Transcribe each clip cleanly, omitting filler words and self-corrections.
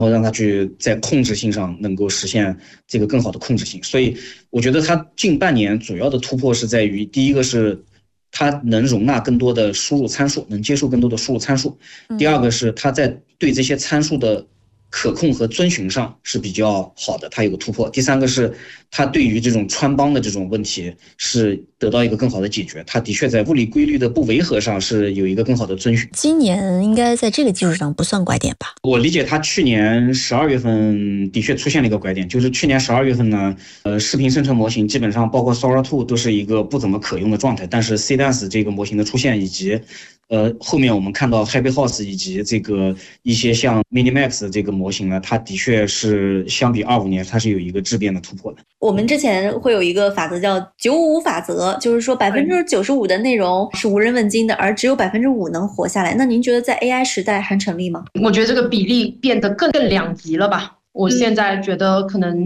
然后让它去在控制性上能够实现这个更好的控制性。所以我觉得它近半年主要的突破是在于，第一个是它能容纳更多的输入参数，能接受更多的输入参数；第二个是它在对这些参数的可控和遵循上是比较好的，它有个突破。第三个是它对于这种穿帮的这种问题是得到一个更好的解决，它的确在物理规律的不违和上是有一个更好的遵循。 今年应该在这个基础上不算拐点吧？ 我理解它去年12月份的确出现了一个拐点，就是去年12月份呢，视频生成模型基本上包括 Sora 2都是一个不怎么可用的状态，但是 CDance 这个模型的出现以及后面我们看到 Happy House 以及这个一些像 Minimax 这个模型呢，它的确是相比25年它是有一个质变的突破的。 我们之前会有一个法则叫95法则，就是说95%的内容是无人问津的，而只有5%能活下来。那您觉得在 AI 时代还成立吗？ 我觉得这个比例变得更两极了吧。我现在觉得可能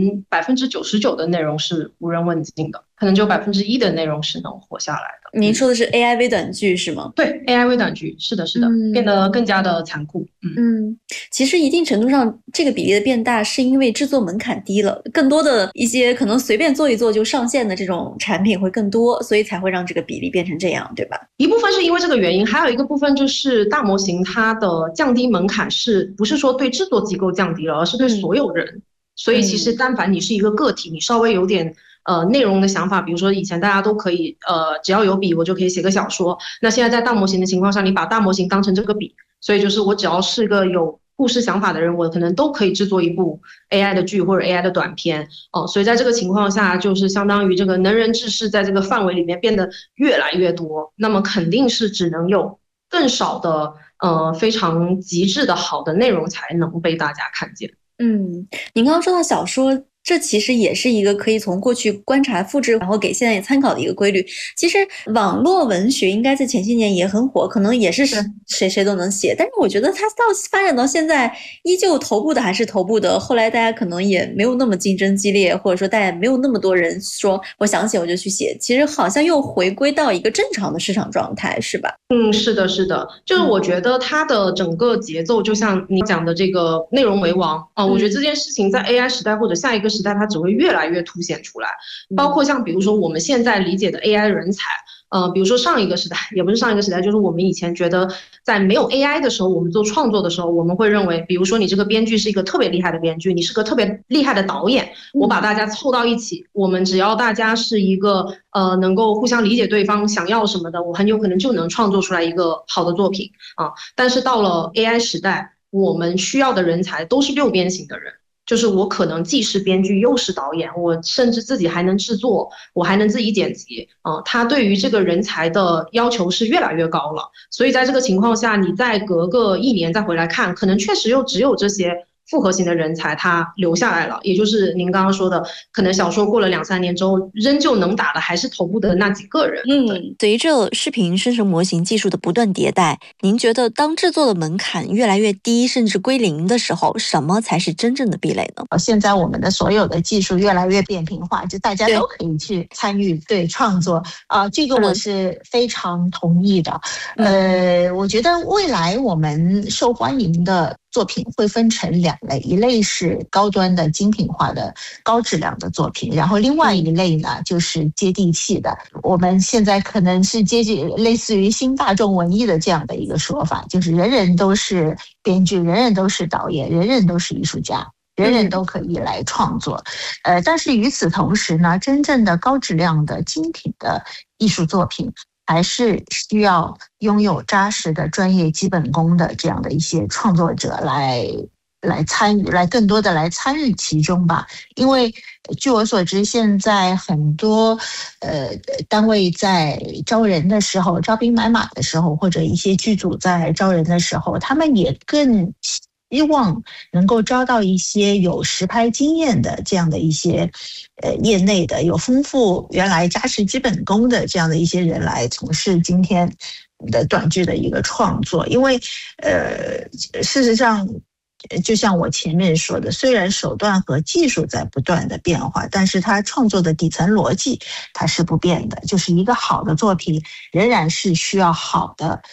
99%的内容是无人问津的，可能就1%的内容是能活下来的。 您说的是 AI 微短剧是吗？ 对 AI 微短剧，是的，变得更加的残酷。 其实一定程度上这个比例的变大是因为制作门槛低了，更多的一些可能随便做一做就上线的这种产品会更多，所以才会让这个比例变成这样，对吧？ 一部分是因为这个原因，还有一个部分就是大模型它的降低门槛是不是说对制作机构降低了，而是对所有人。所以其实但凡你是一个个体，你稍微有点内容的想法，比如说以前大家都可以只要有笔我就可以写个小说，那现在在大模型的情况下，你把大模型当成这个笔，所以就是我只要是个有故事想法的人，我可能都可以制作一部 AI 的剧或者 AI 的短片所以在这个情况下，就是相当于这个能人志士在这个范围里面变得越来越多，那么肯定是只能有更少的非常极致的好的内容才能被大家看见。 您刚刚说到小说，这其实也是一个可以从过去观察复制然后给现在参考的一个规律。其实网络文学应该在前些年也很火，可能也是谁都能写，但是我觉得它发展到现在依旧头部的还是头部的，后来大家可能也没有那么竞争激烈，或者说大家没有那么多人说我想写我就去写，其实好像又回归到一个正常的市场状态，是吧？ 是的，就是我觉得它的整个节奏就像你讲的这个内容为王我觉得这件事情在 AI 时代或者下一个时代它只会越来越凸显出来，包括像比如说我们现在理解的 AI 人才比如说上一个时代，也不是上一个时代，就是我们以前觉得在没有 AI 的时候，我们做创作的时候，我们会认为比如说你这个编剧是一个特别厉害的编剧，你是个特别厉害的导演，我把大家凑到一起，我们只要大家是一个能够互相理解对方想要什么的，我很有可能就能创作出来一个好的作品但是到了 AI 时代，我们需要的人才都是六边形的人，就是我可能既是编剧又是导演，我甚至自己还能制作，我还能自己剪辑他对于这个人才的要求是越来越高了。所以在这个情况下，你再隔个1年再回来看，可能确实又只有这些复合型的人才他留下来了，也就是您刚刚说的，可能小说过了2-3年之后，仍旧能打的还是头部的那几个人。 随着视频生成模型技术的不断迭代，您觉得当制作的门槛越来越低，甚至归零的时候，什么才是真正的壁垒呢？ 现在我们的所有的技术越来越扁平化，就大家都可以去参与对创作这个我是非常同意的。我觉得未来我们受欢迎的作品会分成2类，一类是高端的精品化的高质量的作品，然后另外一类呢就是接地气的，我们现在可能是接近类似于新大众文艺的这样的一个说法，就是人人都是编剧，人人都是导演，人人都是艺术家，人人都可以来创作但是与此同时呢，真正的高质量的精品的艺术作品还是需要拥有扎实的专业基本功的这样的一些创作者来参与，更多的来参与其中吧。因为据我所知，现在很多单位在招人的时候，招兵买马的时候，或者一些剧组在招人的时候，他们也更希望能够招到一些有实拍经验的这样的一些业内的有丰富原来扎实基本功的这样的一些人来从事今天的短剧的一个创作。因为事实上就像我前面说的，虽然手段和技术在不断的变化，但是它创作的底层逻辑它是不变的，就是一个好的作品仍然是需要好的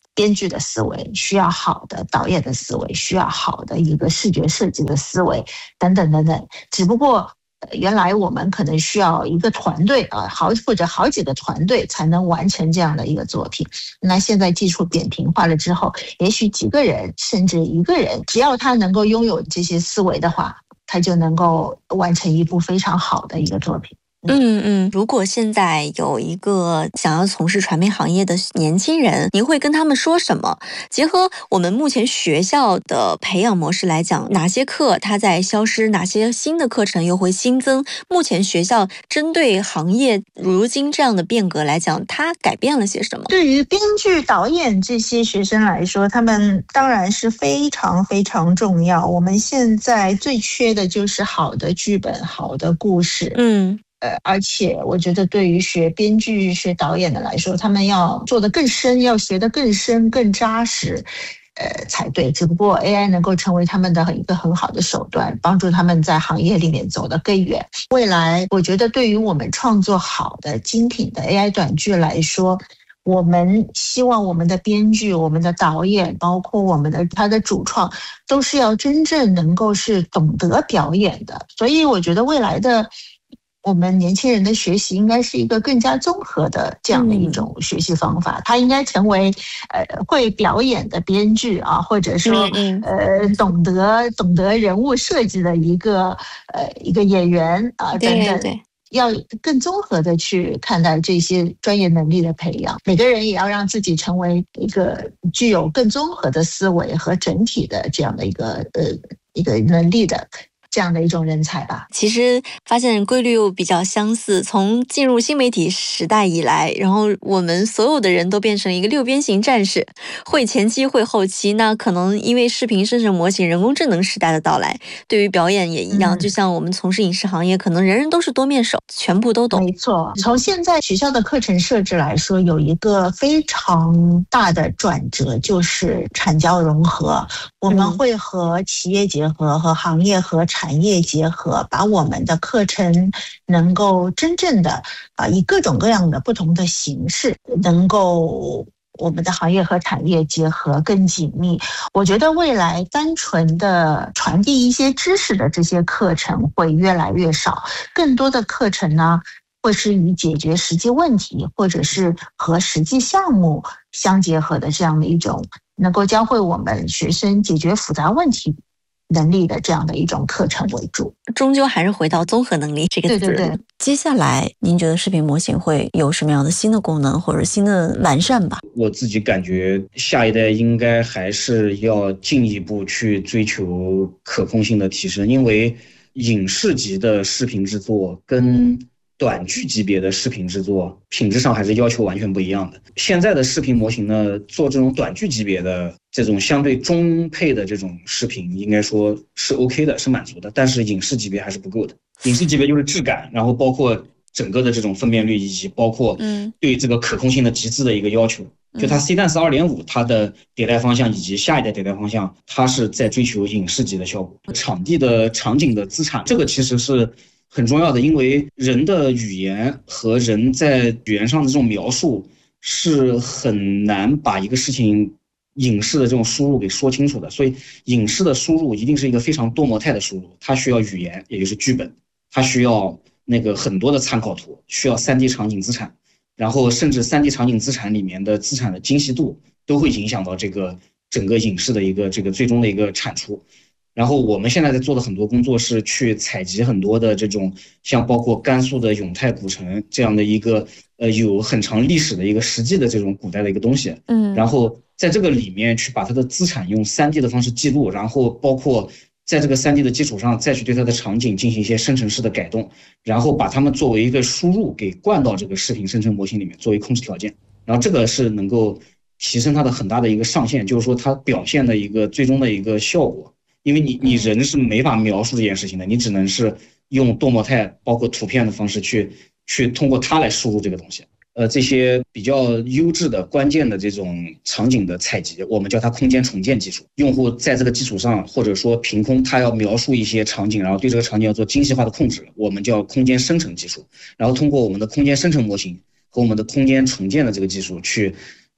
编剧的思维，需要好的导演的思维，需要好的一个视觉设计的思维，等等等等。只不过原来我们可能需要一个团队或者好几个团队才能完成这样的一个作品。那现在技术扁平化了之后，也许几个人甚至一个人，只要他能够拥有这些思维的话，他就能够完成一部非常好的一个作品。 如果现在有一个想要从事传媒行业的年轻人，您会跟他们说什么？结合我们目前学校的培养模式来讲，哪些课它在消失，哪些新的课程又会新增？目前学校针对行业如今这样的变革来讲，它改变了些什么？ 对于编剧、导演这些学生来说，他们当然是非常非常重要。我们现在最缺的就是好的剧本、好的故事。而且我觉得对于学编剧、学导演的来说，他们要做得更深，要学得更深、更扎实，才对。只不过 AI 能够成为他们的一个很好的手段，帮助他们在行业里面走得更远。未来，我觉得对于我们创作好的精品的 AI 短剧来说，我们希望我们的编剧、我们的导演，包括他的主创，都是要真正能够是懂得表演的。所以我觉得未来的我们年轻人的学习应该是一个更加综合的这样的一种学习方法，他应该成为会表演的编剧或者说懂得人物设计的一个演员等等。要更综合的去看待这些专业能力的培养，每个人也要让自己成为一个具有更综合的思维和整体的这样的一个能力的这样的一种人才吧。 其实发现规律又比较相似，从进入新媒体时代以来，然后我们所有的人都变成一个六边形战士，会前期会后期。那可能因为视频生成模型、人工智能时代的到来，对于表演也一样，就像我们从事影视行业，可能人人都是多面手，全部都懂。 没错，从现在学校的课程设置来说，有一个非常大的转折，就是产教融合。我们会和企业结合，和行业和产业结合，把我们的课程能够真正的以各种各样的不同的形式，能够我们的行业和产业结合更紧密。我觉得未来单纯的传递一些知识的这些课程会越来越少，更多的课程呢，会是以解决实际问题或者是和实际项目相结合的这样的一种能够教会我们学生解决复杂问题能力的这样的一种课程为主， 终究还是回到综合能力这个字。 对。 接下来您觉得视频模型会有什么样的新的功能或者新的完善吧？ 我自己感觉下一代应该还是要进一步去追求可控性的提升，因为影视级的视频制作跟短剧级别的视频制作品质上还是要求完全不一样的。现在的视频模型呢，做这种短剧级别的这种相对中配的这种视频，应该说是 OK 的，是满足的，但是影视级别还是不够的。影视级别就是质感，然后包括整个的这种分辨率，以及包括对这个可控性的极致的一个要求。就它 C-DANS 2.5 它的迭代方向以及下一代迭代方向，它是在追求影视级的效果。场地的场景的资产，这个其实是很重要的，因为人的语言和人在语言上的这种描述是很难把一个事情影视的这种输入给说清楚的，所以影视的输入一定是一个非常多模态的输入，它需要语言，也就是剧本，它需要很多的参考图，需要 3D 场景资产，然后甚至 3D 场景资产里面的资产的精细度都会影响到这个整个影视的一个最终的一个产出。然后我们现在在做的很多工作是去采集很多的这种像包括甘肃的永泰古城这样的一个有很长历史的一个实际的这种古代的一个东西，然后在这个里面去把它的资产用 3D 的方式记录，然后包括在这个 3D 的基础上再去对它的场景进行一些生成式的改动，然后把它们作为一个输入给灌到这个视频生成模型里面作为控制条件，然后这个是能够提升它的很大的一个上限，就是说它表现的一个最终的一个效果。因为你人是没法描述这件事情的，你只能是用多模态包括图片的方式去通过它来输入这个东西。这些比较优质的关键的这种场景的采集，我们叫它空间重建技术。用户在这个基础上，或者说凭空他要描述一些场景，然后对这个场景要做精细化的控制，我们叫空间生成技术。然后通过我们的空间生成模型和我们的空间重建的这个技术去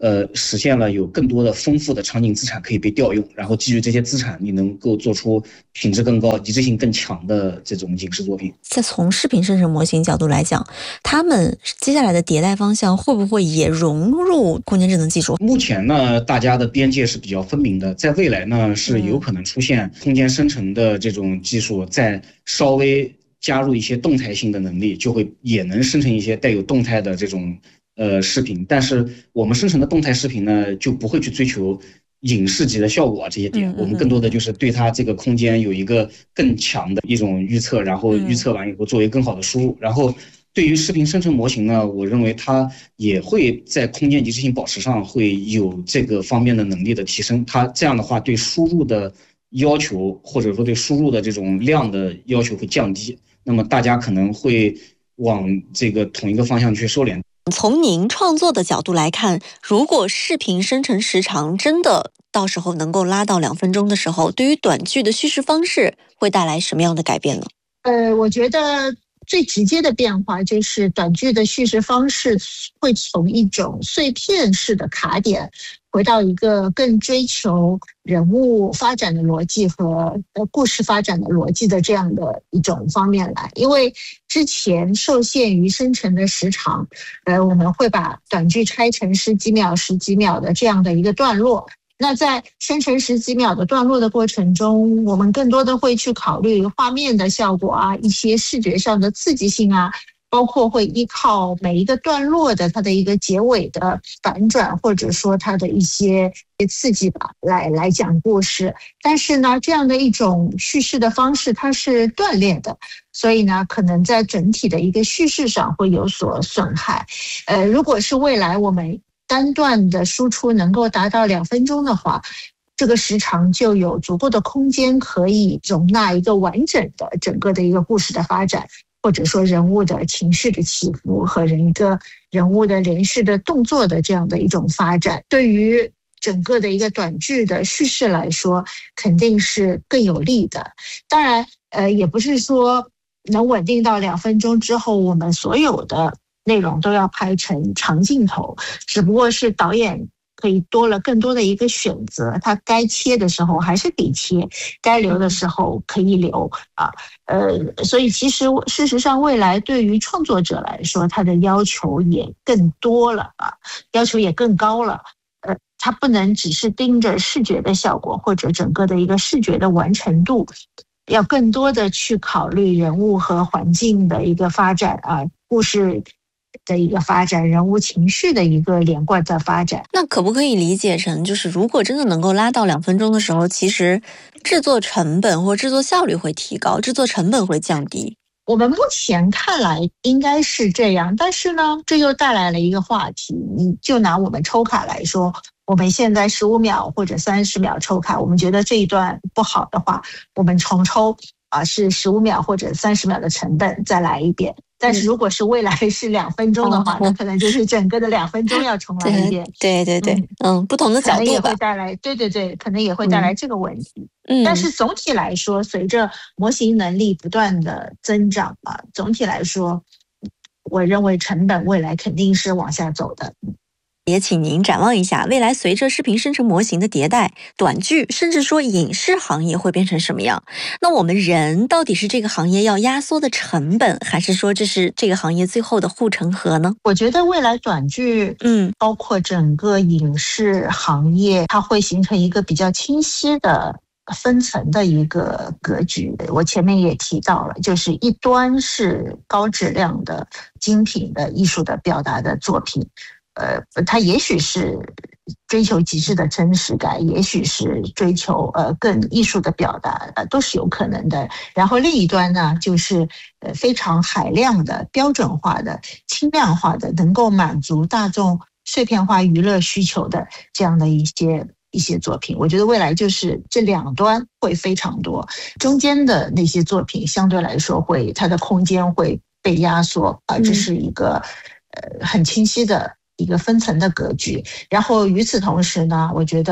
实现了有更多的丰富的场景资产可以被调用，然后基于这些资产，你能够做出品质更高、一致性更强的这种影视作品。 再从视频生成模型角度来讲，他们接下来的迭代方向会不会也融入空间智能技术？ 目前呢，大家的边界是比较分明的，在未来呢是有可能出现空间生成的这种技术，再稍微加入一些动态性的能力，就会也能生成一些带有动态的这种视频。但是我们生成的动态视频呢，就不会去追求影视级的效果这些点，我们更多的就是对它这个空间有一个更强的一种预测，然后预测完以后作为更好的输入。然后对于视频生成模型呢，我认为它也会在空间一致性保持上会有这个方面的能力的提升。它这样的话对输入的要求，或者说对输入的这种量的要求会降低，那么大家可能会往这个同一个方向去收敛。 从您创作的角度来看，如果视频生成时长真的到时候能够拉到2分钟的时候，对于短剧的叙事方式会带来什么样的改变呢？ 我觉得最直接的变化就是短剧的叙事方式会从一种碎片式的卡点回到一个更追求人物发展的逻辑和故事发展的逻辑的这样的一种方面来。因为之前受限于生成的时长，我们会把短剧拆成10几秒、10几秒的这样的一个段落。那在生成10几秒的段落的过程中，我们更多的会去考虑画面的效果啊，一些视觉上的刺激性啊，包括会依靠每一个段落的它的一个结尾的反转，或者说它的一些刺激吧，来讲故事。但是呢，这样的一种叙事的方式它是断裂的，所以呢，可能在整体的一个叙事上会有所损害。如果是未来我们单段的输出能够达到2分钟的话，这个时长就有足够的空间可以容纳一个完整的整个的一个故事的发展，或者说人物的情绪的起伏和一个人物的连续的动作的这样的一种发展。对于整个的一个短剧的叙事来说，肯定是更有利的。当然，也不是说能稳定到2分钟之后，我们所有的内容都要拍成长镜头，只不过是导演可以多了更多的一个选择，他该切的时候还是得切，该留的时候可以留啊。所以其实事实上未来对于创作者来说，他的要求也更多了啊，要求也更高了。他不能只是盯着视觉的效果或者整个的一个视觉的完成度，要更多的去考虑人物和环境的一个发展啊，故事的一个发展，人物情绪的一个连贯的发展。 那可不可以理解成，就是如果真的能够拉到2分钟的时候，其实制作成本或制作效率会提高，制作成本会降低？ 我们目前看来应该是这样，但是呢，这又带来了一个话题。你就拿我们抽卡来说，我们现在15秒或者30秒抽卡，我们觉得这一段不好的话，我们重抽是15秒或者30秒的成本再来一遍。但是如果是未来是2分钟的话，那可能就是整个的2分钟要重来一遍。 对，不同的角度吧， 可能也会带来，对，可能也会带来这个问题。但是总体来说，随着模型能力不断的增长总体来说，我认为成本未来肯定是往下走的。 也请您展望一下，未来随着视频生成模型的迭代，短剧甚至说影视行业会变成什么样？那我们人到底是这个行业要压缩的成本，还是说这是这个行业最后的护城河呢？ 我觉得未来短剧，包括整个影视行业，它会形成一个比较清晰的分层的一个格局。我前面也提到了，就是一端是高质量的精品的艺术的表达的作品，它也许是追求极致的真实感，也许是追求更艺术的表达，都是有可能的。然后另一端呢，就是非常海量的标准化的轻量化的，能够满足大众碎片化娱乐需求的这样的一些作品。我觉得未来就是这两端会非常多，中间的那些作品相对来说它的空间会被压缩这是一个很清晰的一个分层的格局。然后与此同时呢，我觉得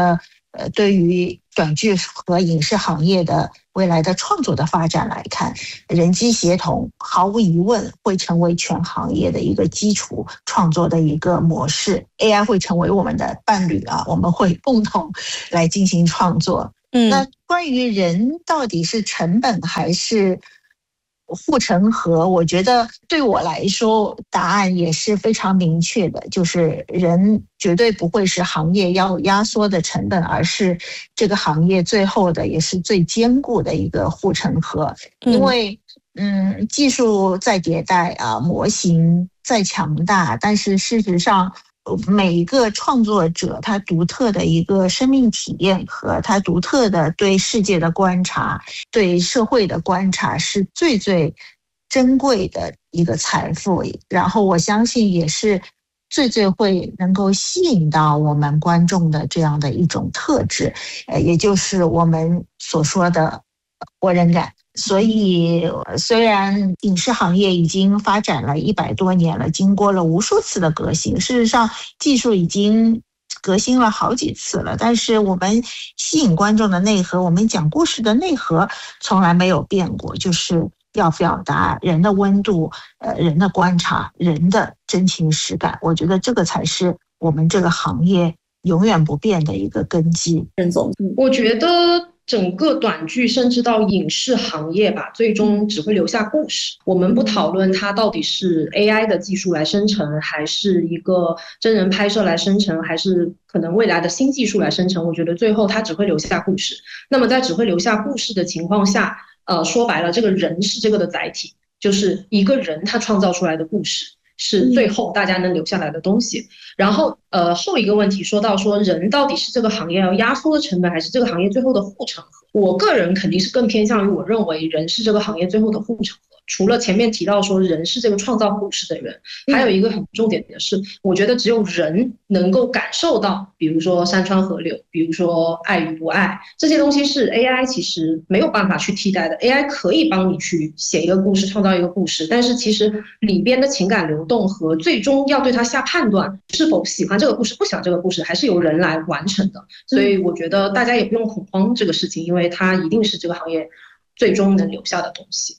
对于短剧和影视行业的未来的创作的发展来看，人机协同毫无疑问会成为全行业的一个基础创作的一个模式。AI 会成为我们的伴侣啊，我们会共同来进行创作。那关于人到底是成本还是护城河，我觉得对我来说答案也是非常明确的，就是人绝对不会是行业要压缩的成本，而是这个行业最后的也是最坚固的一个护城河。因为技术在迭代啊，模型再强大，但是事实上每一个创作者他独特的一个生命体验和他独特的对世界的观察，对社会的观察是最最珍贵的一个财富，然后我相信也是最最会能够吸引到我们观众的这样的一种特质，也就是我们所说的活人感。所以虽然影视行业已经发展了100多年了，经过了无数次的革新，事实上技术已经革新了好几次了，但是我们吸引观众的内核，我们讲故事的内核从来没有变过，就是要表达人的温度，人的观察，人的真情实感。我觉得这个才是我们这个行业永远不变的一个根基。 任总， 我觉得整个短剧甚至到影视行业吧，最终只会留下故事。我们不讨论它到底是 AI 的技术来生成，还是一个真人拍摄来生成，还是可能未来的新技术来生成，我觉得最后它只会留下故事。那么在只会留下故事的情况下，说白了，这个人是这个的载体，就是一个人他创造出来的故事是最后大家能留下来的东西。然后后一个问题说到说人到底是这个行业要压缩的成本，还是这个行业最后的护城河？我个人肯定是更偏向于我认为人是这个行业最后的护城河。除了前面提到说人是这个创造故事的人，还有一个很重点的是，我觉得只有人能够感受到，比如说山川河流，比如说爱与不爱，这些东西是 AI 其实没有办法去替代的。 AI 可以帮你去写一个故事，创造一个故事，但是其实里边的情感流动和最终要对它下判断是否喜欢这个故事不喜欢这个故事，还是由人来完成的。所以我觉得大家也不用恐慌这个事情，因为它一定是这个行业最终能留下的东西。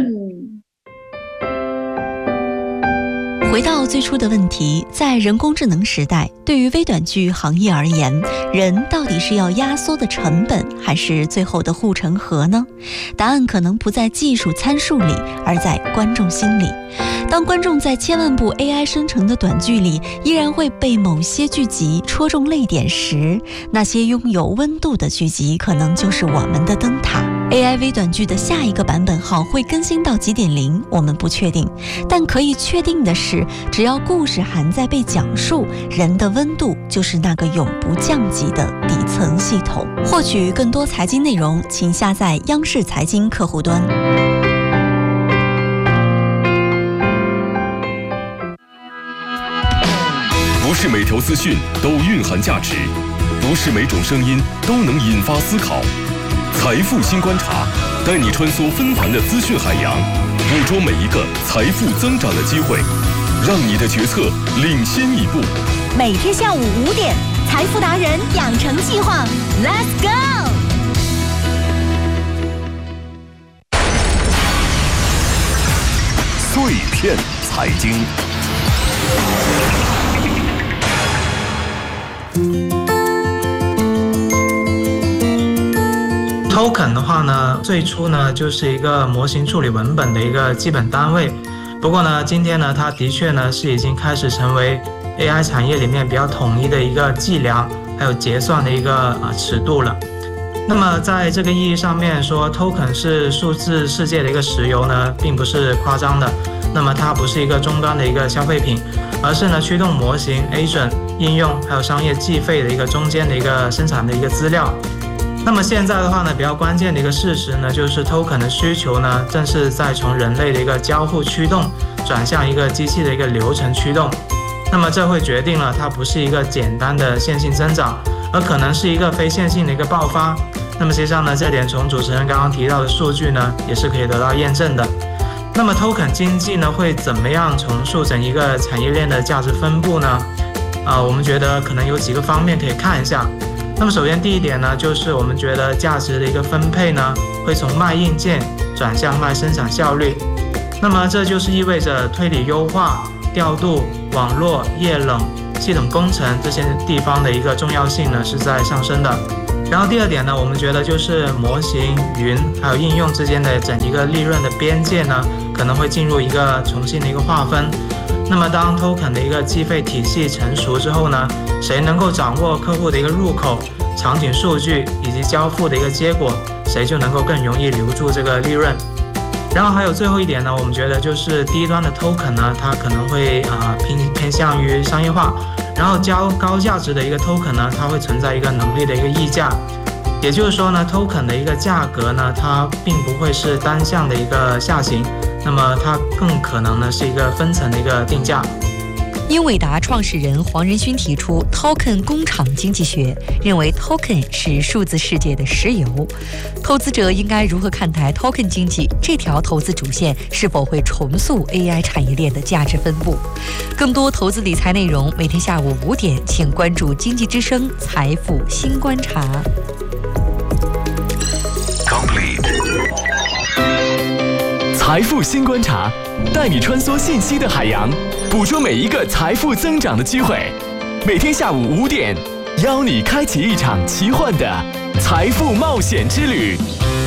回到最初的问题，在人工智能时代，对于微短剧行业而言，人到底是要压缩的成本，还是最后的护城河呢？答案可能不在技术参数里，而在观众心里。当观众在千万部 AI 生成的短剧里，依然会被某些剧集戳中泪点时，那些拥有温度的剧集可能就是我们的灯塔。AI 微短剧的下一个版本号会更新到几点零，我们不确定，但可以确定的是，只要故事还在被讲述，人的温度就是那个永不降级的底层系统。获取更多财经内容，请下载央视财经客户端。 不是每条资讯都蕴含价值，不是每种声音都能引发思考。财富新观察，带你穿梭纷繁的资讯海洋，捕捉每一个财富增长的机会，让你的决策领先一步。 每天下午5点，财富达人养成计划 ，Let's go！ 碎片财经。 Token 的话呢，最初呢就是一个模型处理文本的一个基本单位。不过呢，今天呢，它的确呢是已经开始成为 AI 产业里面比较统一的一个计量还有结算的一个尺度了。那么在这个意义上面说 ，Token 是数字世界的一个石油呢，并不是夸张的。那么它不是一个终端的一个消费品，而是呢驱动模型、agent 应用还有商业计费的一个中间的一个生产的一个资料。那么现在的话呢，比较关键的一个事实呢，就是 token 的需求呢，正是在从人类的一个交互驱动转向一个机器的一个流程驱动。那么这会决定了它不是一个简单的线性增长，而可能是一个非线性的一个爆发。那么实际上呢，这点从主持人刚刚提到的数据呢，也是可以得到验证的。那么 token 经济呢，会怎么样重塑整一个产业链的价值分布呢？我们觉得可能有几个方面可以看一下。 那么首先第一点呢，就是我们觉得价值的一个分配呢，会从卖硬件转向卖生产效率。那么这就是意味着推理优化、调度、网络、液冷、系统工程这些地方的一个重要性呢是在上升的。然后第二点呢，我们觉得就是模型、云还有应用之间的整一个利润的边界呢，可能会进入一个重新的一个划分。那么当 token 的一个计费体系成熟之后呢，谁能够掌握客户的一个入口、场景数据以及交付的一个结果，谁就能够更容易留住这个利润。然后还有最后一点呢，我们觉得就是低端的 token 呢，它可能会偏向于商业化，然后高价值的一个 token 呢，它会存在一个能力的一个溢价。也就是说呢 ，token 的一个价格呢，它并不会是单向的一个下行，那么它更可能呢是一个分层的一个定价。 英伟达创始人黄仁勋提出 Token 工厂经济学，认为 Token 是数字世界的石油。投资者应该如何看待 Token 经济这条投资主线是否会重塑 AI 产业链的价值分布？更多投资理财内容，每天下午5点，请关注经济之声财富新观察。 财富新观察，带你穿梭信息的海洋，捕捉每一个财富增长的机会。每天下午5点，邀你开启一场奇幻的财富冒险之旅。